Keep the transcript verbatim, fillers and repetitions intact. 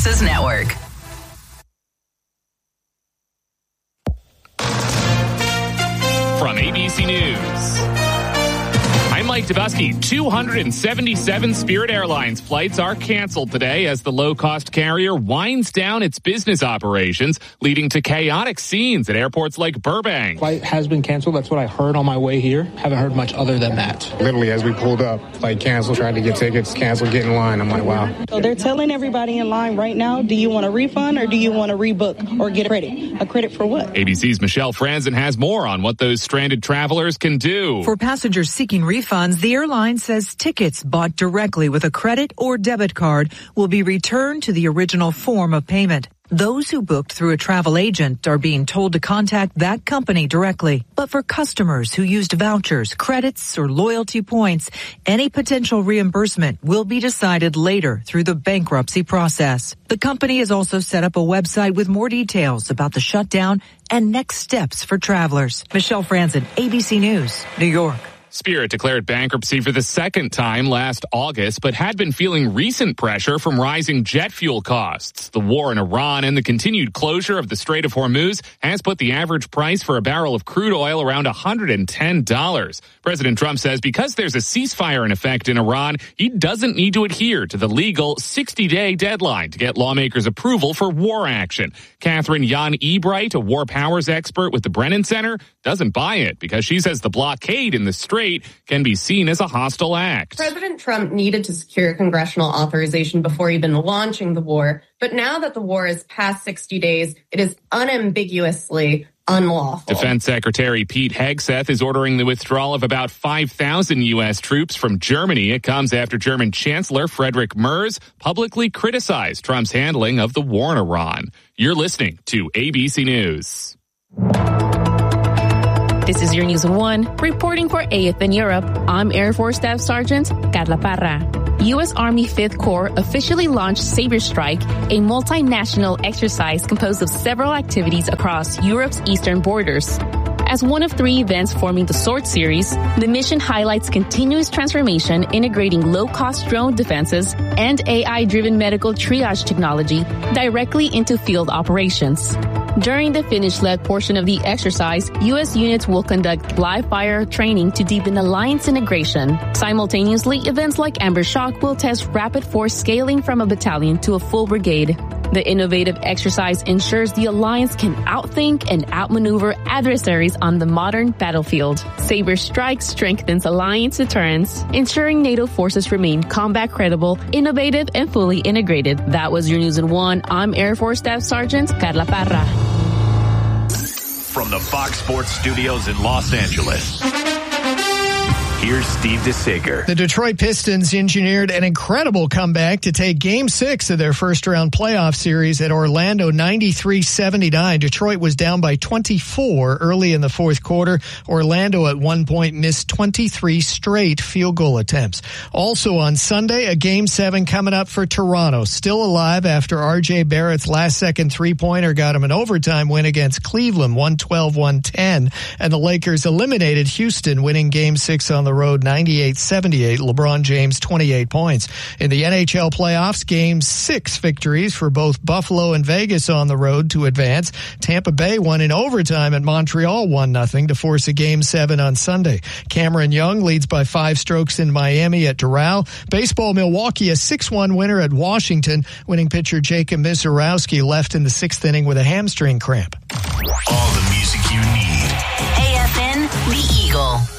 Texas network. From A B C News, I'm Mike Dubusky. two hundred seventy-seven Spirit Airlines flights are canceled today as the low-cost carrier winds down its business operations, leading to chaotic scenes at airports like Burbank. Flight has been canceled. That's what I heard on my way here. Haven't heard much other than that. Literally, as we pulled up, flight canceled, tried to get tickets, canceled, get in line. I'm like, wow. So they're telling everybody in line right now, do you want a refund or do you want to rebook or get a credit? A credit for what? A B C's Michelle Franzen has more on what those stranded travelers can do. For passengers seeking refunds, the airline says tickets bought directly with a credit or debit card will be returned to the original form of payment. Those who booked through a travel agent are being told to contact that company directly. But for customers who used vouchers, credits, or loyalty points, any potential reimbursement will be decided later through the bankruptcy process. The company has also set up a website with more details about the shutdown and next steps for travelers. Michelle Franzen, A B C News, New York. Spirit declared bankruptcy for the second time last August, but had been feeling recent pressure from rising jet fuel costs. The war in Iran and the continued closure of the Strait of Hormuz has put the average price for a barrel of crude oil around one hundred ten dollars. President Trump says because there's a ceasefire in effect in Iran, he doesn't need to adhere to the legal sixty-day deadline to get lawmakers' approval for war action. Catherine Jan Ebright, a war powers expert with the Brennan Center, doesn't buy it because she says the blockade in the Strait can be seen as a hostile act. President Trump needed to secure congressional authorization before even launching the war. But now that the war is past sixty days, it is unambiguously unlawful. Defense Secretary Pete Hegseth is ordering the withdrawal of about five thousand U S troops from Germany. It comes after German Chancellor Friedrich Merz publicly criticized Trump's handling of the war in Iran. You're listening to A B C News. This is your News in One. Reporting for A F N Europe, I'm Air Force Staff Sergeant Carla Parra. U S Army Fifth Corps officially launched Sabre Strike, a multinational exercise composed of several activities across Europe's eastern borders. As one of three events forming the SWORD series, the mission highlights continuous transformation integrating low-cost drone defenses and A I-driven medical triage technology directly into field operations. During the Finnish-led portion of the exercise, U S units will conduct live-fire training to deepen alliance integration. Simultaneously, events like Amber Shock will test rapid force scaling from a battalion to a full brigade. The innovative exercise ensures the alliance can outthink and outmaneuver adversaries on the modern battlefield. Sabre Strike strengthens alliance deterrence, ensuring NATO forces remain combat credible, innovative, and fully integrated. That was your News in One. I'm Air Force Staff Sergeant Carla Parra. From the Fox Sports Studios in Los Angeles, here's Steve DeSager. The Detroit Pistons engineered an incredible comeback to take Game six of their first-round playoff series at Orlando ninety-three seventy-nine. Detroit was down by twenty-four early in the fourth quarter. Orlando at one point missed twenty-three straight field goal attempts. Also on Sunday, a Game seven coming up for Toronto. Still alive after R J Barrett's last-second three-pointer got him an overtime win against Cleveland, one twelve to one ten. And the Lakers eliminated Houston, winning Game six on the road ninety-eight seventy-eight. LeBron James twenty-eight points. In the N H L playoffs, Game six victories for both Buffalo and Vegas on the road to advance. Tampa Bay won in overtime at Montreal one nothing to force a Game seven on Sunday. Cameron Young leads by five strokes in Miami at Doral. Baseball, Milwaukee a six one winner at Washington. Winning pitcher Jacob Mizorowski left in the sixth inning with a hamstring cramp. All the music you need. A F N, The Eagle.